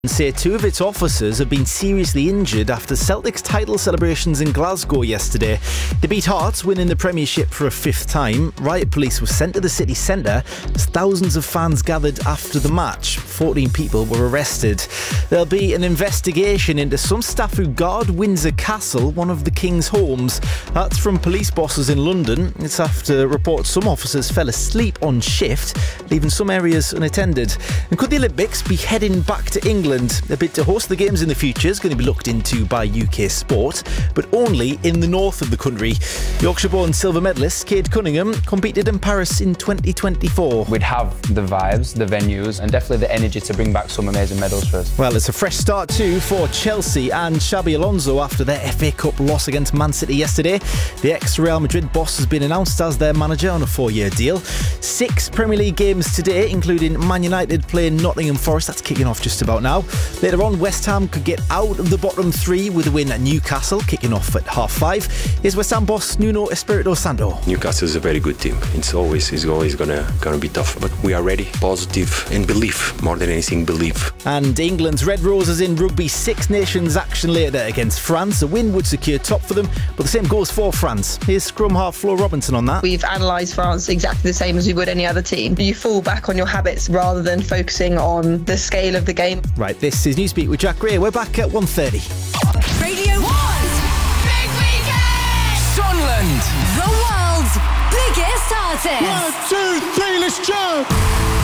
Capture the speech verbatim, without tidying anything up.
say two of its officers have been seriously injured after Celtic's title celebrations in Glasgow yesterday. They beat Hearts, winning the Premiership for a fifth time. Riot police were sent to the city centre as thousands of fans gathered after the match. fourteen people were arrested. There'll be an investigation into some staff who guard Windsor Castle, one of the King's homes. That's from police bosses in London. It's after reports some officers fell asleep on shift, leaving some areas unattended. And could the Olympics be heading back to England? A bid to host the Games in the future is going to be looked into by U K Sport, but only in the north of the country. Yorkshire-born silver medalist Cade Cunningham competed in Paris in twenty twenty-four. We'd have the vibes, the venues, and definitely the energy to bring back some amazing medals for us. Well, it's a fresh start too for Chelsea and Xabi Alonso after their F A Cup loss against Man City yesterday. The ex-Real Madrid boss has been announced as their manager on a four-year deal. Six Premier League games today, including Man United playing Nottingham Forest. That's kicking off just about now. Later on, West Ham could get out of the bottom three with a win at Newcastle, kicking off at half five. Here's West Ham boss Nuno Espirito Santo. Newcastle is a very good team. It's always it's always gonna gonna be tough, but we are ready, positive, and believe more than anything. Believe. And England's Red Roses in Rugby Six Nations action later against France. A win would secure top for them, but the same goes for France. Here's scrum half Flo Robinson on that. We've analysed France exactly the same as we would any other team. You fall back on your habits rather than focusing on the scale of the game. Right, this is Newsbeat with Jack Gray. We're back at one thirty. Radio One's Big Weekend! Sunland! The world's biggest artist! One, two, three, let's jump!